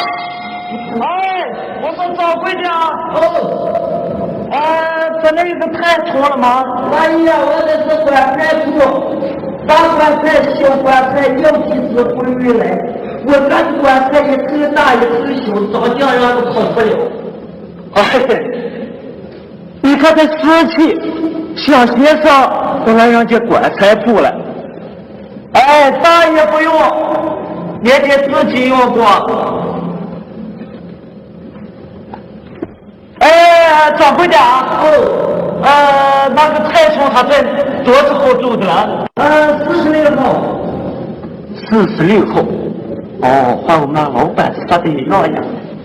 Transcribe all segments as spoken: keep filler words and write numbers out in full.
哎，我说掌柜的啊。哦。呃，这里有个太错了吗？ 哎呀，我这是棺材铺，大棺材、小棺材，要几只回回来。我赶棺材一头大一头小，早将让都跑不了。 哎，你看这瓷器，像先生都来人家棺材铺了。哎，大爷不用，也得自己用过。哎，掌柜的啊，哦，呃，那个太冲他在多少号住的了？ 呃，四十六号。 四十六号。哦，和我们老板说的一样呀。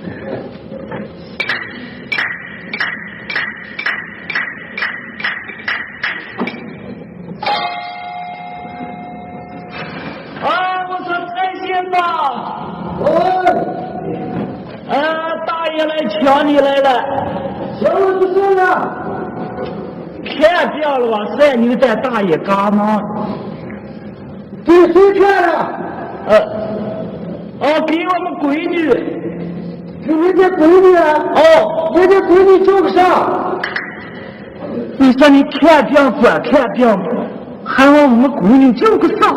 啊，我说蔡先生。 哦。 呃，大爷来抢你来了。 抢我不是了。 看掉了吧？是你在大爷家吗？ 给谁看了？ 呃，哦，给我们闺女。 给你的闺女啊？ 哦， 我的闺女叫个啥？ 你说你看病管看病，还让我们闺女叫个啥？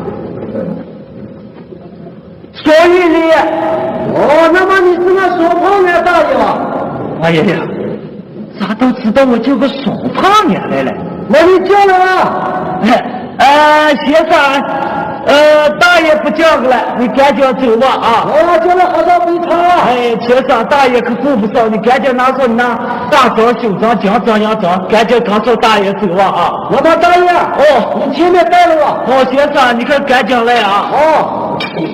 小玉丽。 哦，那么你是那双胖年大爷吧？ 哎呀呀，咋都知道我叫个双胖年来了？ 那你叫了啊？ 哎，呃，先生，呃，大爷不叫个了，你赶紧走吧啊！ 我叫了好少没差啊！ 哎，先生，大爷可顾不上，你赶紧拿出你那大章、小章、奖章、洋章，赶紧跟着大爷走吧啊！ 我把大爷， 哦， 你前面带了我。 哦，先生，你可赶紧来啊！ 哦。